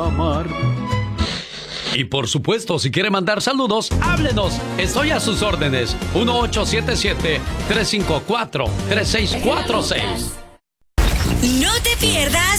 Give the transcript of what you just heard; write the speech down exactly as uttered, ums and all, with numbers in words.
amar. Y por supuesto, si quiere mandar saludos, háblenos. Estoy a sus órdenes. uno ocho siete siete, tres cinco cuatro, tres seis cuatro seis. No te pierdas